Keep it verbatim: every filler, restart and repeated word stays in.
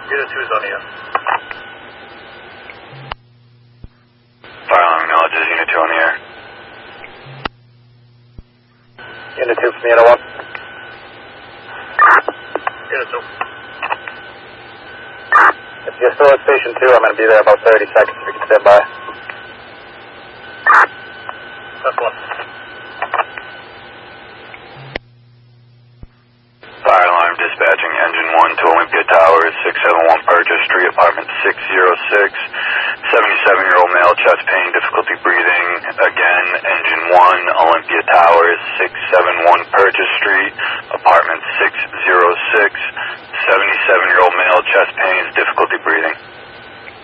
Unit two is on you. Fire alarm acknowledges Unit two on the air. Unit two from Unit one. Unit two. If you're still at Station two, I'm going to be there about thirty seconds if you can stand by. That's one. Fire alarm dispatching engine one to Olympia Towers, six seven one Purchase Street, apartment six oh six. seventy-seven-year-old male, chest pain, difficulty breathing. Again, engine one, Olympia Towers, six seven one Purchase Street, apartment six oh six. seventy-seven-year-old male, chest pains, difficulty breathing.